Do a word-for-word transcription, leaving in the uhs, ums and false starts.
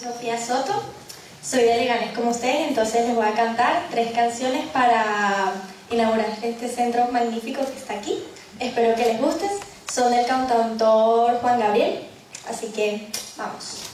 Sofía Soto, soy de Leganés como ustedes, entonces les voy a cantar tres canciones para inaugurar este centro magnífico que está aquí. Espero que les guste, son del cantautor Juan Gabriel, así que vamos.